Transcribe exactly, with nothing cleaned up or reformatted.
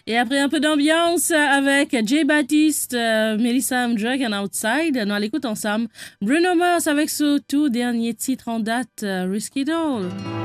Et après un peu d'ambiance avec Jay Baptiste, euh, Melissa Drug and Outside, nous allons écouter ensemble Bruno Mars avec son tout dernier titre en date, uh, Risky Doll.